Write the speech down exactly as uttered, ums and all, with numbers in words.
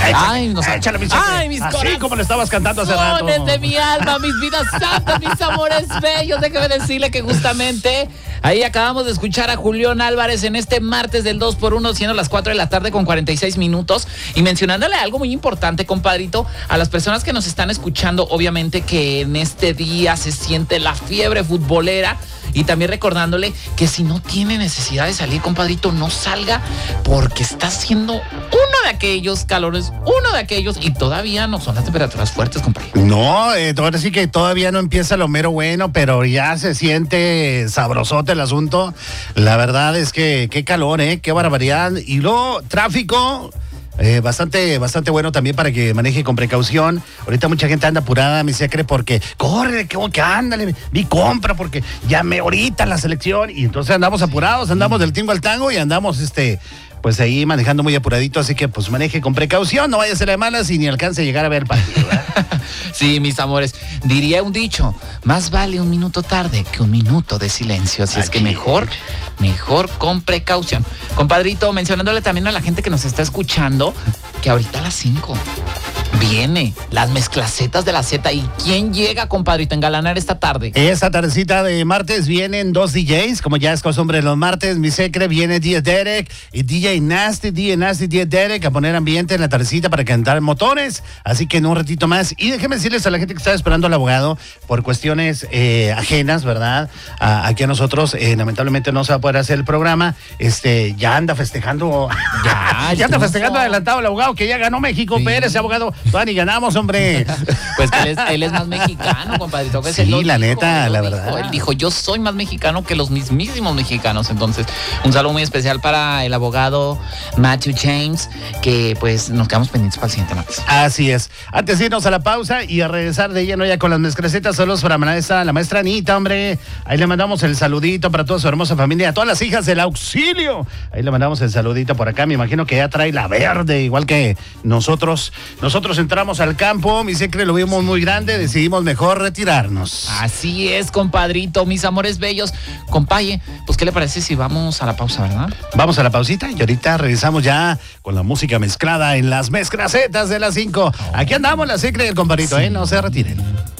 Ay, no sé. Échale, mi Ay, mis Así corazones como le estabas cantando hace rato. de mi alma, mis vidas santas, mis amores bellos. Déjeme decirle que justamente ahí acabamos de escuchar a Julián Álvarez en este martes del dos por uno, siendo las cuatro de la tarde con cuarenta y seis minutos. Y mencionándole algo muy importante, compadrito, a las personas que nos están escuchando, obviamente que en este día se siente la fiebre futbolera. Y también recordándole que si no tiene necesidad de salir, compadrito, no salga, porque está haciendo uno de aquellos calores, uno de aquellos, y todavía no son las temperaturas fuertes, compadrito. No, eh, ahora sí que todavía no empieza lo mero bueno, pero ya se siente sabrosote el asunto. La verdad es que qué calor, ¿eh? Qué barbaridad. Y luego, tráfico... Eh, bastante, bastante bueno también para que maneje con precaución. Ahorita mucha gente anda apurada, mi secre, porque corre, que, que ándale, vi compra, porque ya me ahorita la selección. Y entonces andamos apurados, andamos del tingo al tango y andamos este. Pues ahí manejando muy apuradito, así que pues maneje con precaución, no vaya a ser de malas y ni alcance a llegar a ver el partido, ¿verdad? Sí, mis amores, diría un dicho, más vale un minuto tarde que un minuto de silencio, así Aquí. es que mejor, mejor con precaución. Compadrito, mencionándole también a la gente que nos está escuchando, que ahorita a las cinco viene las mezclacetas de la Z. ¿Y quién llega, compadrito, a engalanar esta tarde? Esta tardecita de martes vienen dos D Js, como ya es costumbre los martes. Mi secre, viene D J Derek y D J Nasty, D J Nasty, D J Derek a poner ambiente en la tardecita para cantar motores. Así que en un ratito más. Y déjenme decirles a la gente que está esperando al abogado por cuestiones eh, ajenas, ¿verdad? A, aquí a nosotros, eh, lamentablemente no se va a poder hacer el programa. Este, ya anda festejando. Ya, ya anda festejando adelantado el abogado que ya ganó México. Sí. Pérez, abogado. Todavía ni ganamos, hombre. Pues que él es, él es más mexicano, compadrito. Que sí, la dijo, neta, la dijo. verdad. Él dijo, yo soy más mexicano que los mismísimos mexicanos. Entonces, un saludo muy especial para el abogado Matthew James, que pues nos quedamos pendientes para el siguiente martes. Así es. Antes de irnos a la pausa y a regresar de lleno ya con las mezclacetas, saludos para la maestra, la maestra Anita, hombre. Ahí le mandamos el saludito para toda su hermosa familia, a todas las hijas del auxilio. Ahí le mandamos el saludito por acá. Me imagino que ya trae la verde, igual que nosotros. Nosotros entramos al campo, mi secre, lo vimos muy grande, decidimos mejor retirarnos. Así es, compadrito, mis amores bellos. Compaye, pues ¿qué le parece si vamos a la pausa, verdad? Vamos a la pausita y ahorita regresamos ya con la música mezclada en las mezclacetas de las cinco. Aquí andamos, la secre del compadrito, sí. ¿eh? No se retiren.